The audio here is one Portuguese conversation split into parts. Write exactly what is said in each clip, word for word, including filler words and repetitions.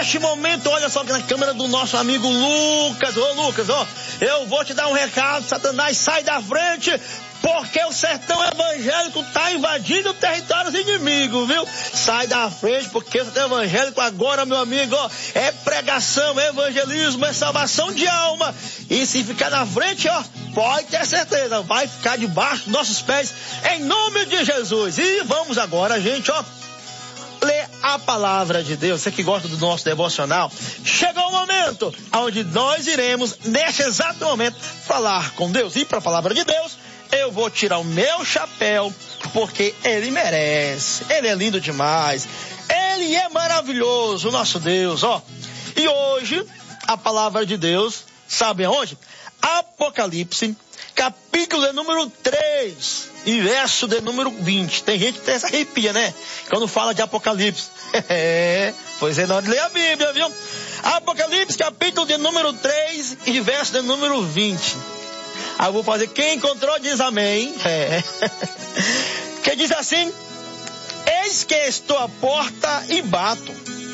neste momento, olha só que na câmera do nosso amigo Lucas. Ô Lucas, ó, eu vou te dar um recado, Satanás, sai da frente, porque o sertão evangélico tá invadindo territórios inimigos, viu? Sai da frente, porque o sertão evangélico agora, meu amigo, ó, é pregação, é evangelismo, é salvação de alma. E se ficar na frente, ó, pode ter certeza, vai ficar debaixo dos nossos pés, em nome de Jesus. E vamos agora, gente, ó, ler a palavra de Deus. Você que gosta do nosso devocional, chegou o momento onde nós iremos, neste exato momento, falar com Deus. E para a palavra de Deus, eu vou tirar o meu chapéu, porque Ele merece. Ele é lindo demais. Ele é maravilhoso, nosso Deus, ó. E hoje, a palavra de Deus, sabe aonde? Apocalipse, capítulo de número três, e verso de número vinte. Tem gente que tem essa arrepia, né? Quando fala de Apocalipse. É, pois é, na hora de ler a Bíblia, viu? Apocalipse, capítulo de número três, e verso de número vinte. Aí eu vou fazer, quem encontrou diz amém. É. Que diz assim: eis que estou à porta e bato.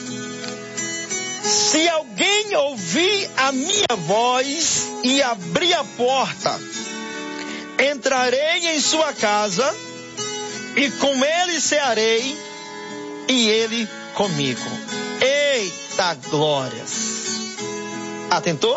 Se alguém ouvir a minha voz e abrir a porta, entrarei em sua casa e com ele cearei e ele comigo. Eita glórias! Atentou?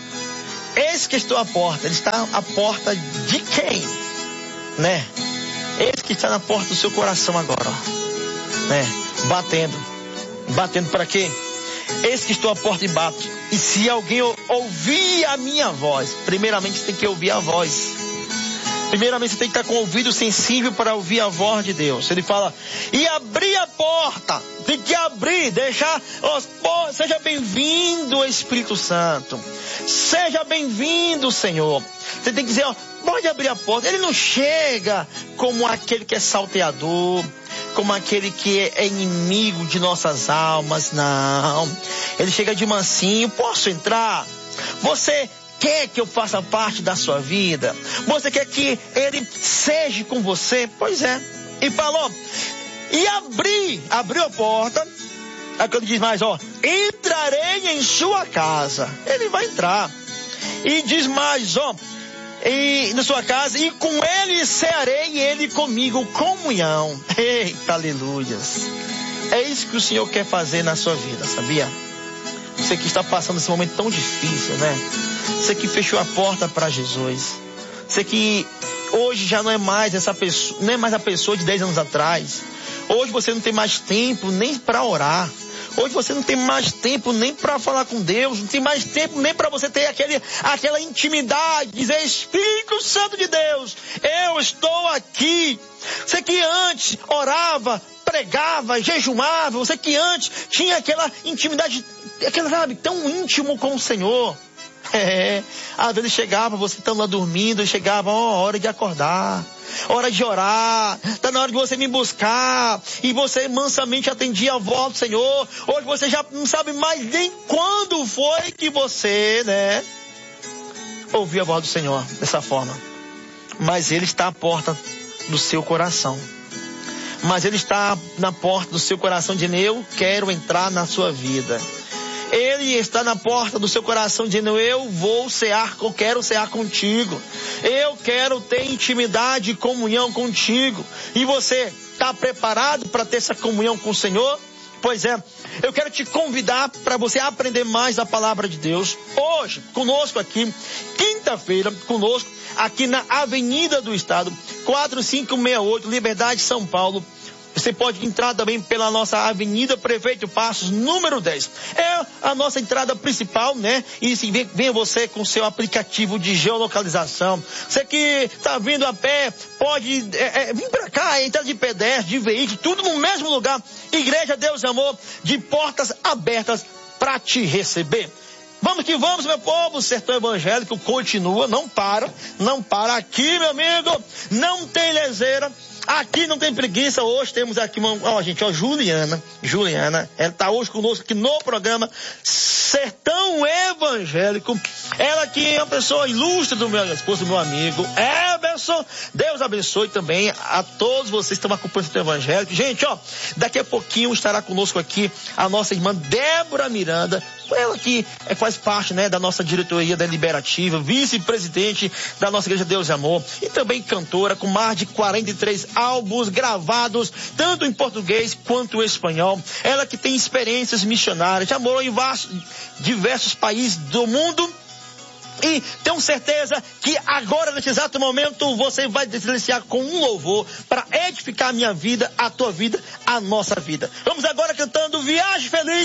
Eis que estou à porta. Ele está à porta de quem? Né? Eis que está na porta do seu coração agora, ó. Né? Batendo. Batendo para quê? Eis que estou à porta e bato. E se alguém ouvir a minha voz, primeiramente você tem que ouvir a voz. Primeiramente você tem que estar com o ouvido sensível para ouvir a voz de Deus. Ele fala, e abrir a porta. Tem que abrir, deixar, oh, seja bem-vindo, Espírito Santo. Seja bem-vindo, Senhor. Você tem que dizer, ó, pode abrir a porta. Ele não chega como aquele que é salteador, como aquele que é inimigo de nossas almas, não. Ele chega de mansinho, posso entrar? Você quer que eu faça parte da sua vida? Você quer que ele seja com você? Pois é. E falou, e abri, abriu a porta. Aí quando diz mais, ó, entrarei em sua casa. Ele vai entrar. E diz mais, ó, e na sua casa, e com ele cearei e ele comigo, comunhão. Eita, aleluias. É isso que o Senhor quer fazer na sua vida, sabia? Você que está passando esse momento tão difícil, né? Você que fechou a porta para Jesus. Você que hoje já não é mais essa pessoa, não é mais a pessoa de dez anos atrás. Hoje você não tem mais tempo nem para orar. Hoje você não tem mais tempo nem para falar com Deus. Não tem mais tempo nem para você ter aquele, aquela intimidade. Dizer, Espírito Santo de Deus, eu estou aqui. Você que antes orava, pregava, jejumava. Você que antes tinha aquela intimidade, aquela, sabe, tão íntimo com o Senhor. É, às vezes chegava, você estando lá dormindo, e chegava, ó, hora de acordar, hora de orar, tá na hora de você me buscar, e você mansamente atendia a voz do Senhor. Hoje você já não sabe mais nem quando foi que você, né, ouviu a voz do Senhor dessa forma. Mas Ele está à porta do seu coração. Mas Ele está na porta do seu coração dizendo, eu quero entrar na sua vida. Ele está na porta do seu coração dizendo, eu vou cear, eu quero cear contigo. Eu quero ter intimidade e comunhão contigo. E você está preparado para ter essa comunhão com o Senhor? Pois é, eu quero te convidar para você aprender mais da palavra de Deus. Hoje, conosco aqui, quinta-feira, conosco, aqui na Avenida do Estado, quatro cinco seis oito, Liberdade, São Paulo. Você pode entrar também pela nossa Avenida Prefeito Passos, número dez. É a nossa entrada principal, né? E sim, vem, vem você com seu aplicativo de geolocalização. Você que está vindo a pé, pode é, é, vir para cá, entrar de pedestre, de veículo, tudo no mesmo lugar. Igreja Deus e Amor, de portas abertas para te receber. Vamos que vamos, meu povo. O sertão evangélico continua, não para, não para aqui, meu amigo. Não tem leseira. Aqui não tem preguiça. Hoje temos aqui uma, ó, gente, ó, Juliana, Juliana, ela tá hoje conosco aqui no programa Sertão Evangélico. Ela que é uma pessoa ilustre do meu esposo, do meu amigo, é Jefferson. Deus abençoe também a todos vocês que estão acompanhando o Evangelho. Gente, ó, daqui a pouquinho estará conosco aqui a nossa irmã Débora Miranda, ela que é, faz parte, né, da nossa diretoria deliberativa, vice-presidente da nossa Igreja Deus e Amor, e também cantora com mais de quarenta e três álbuns gravados, tanto em português quanto em espanhol. Ela que tem experiências missionárias, já morou em vastos, diversos países do mundo. E tenho certeza que agora, nesse exato momento, você vai deliciar com um louvor para edificar a minha vida, a tua vida, a nossa vida. Vamos agora cantando Viagem Feliz.